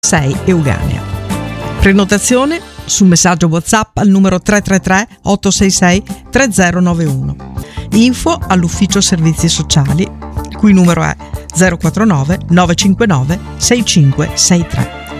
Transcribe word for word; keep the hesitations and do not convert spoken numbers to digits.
sei Euganea. Prenotazione su messaggio WhatsApp al numero tre tre tre otto sei sei tre zero nove uno. Info all'ufficio servizi sociali, cui numero è zero quattro nove nove cinque nove sei cinque sei tre.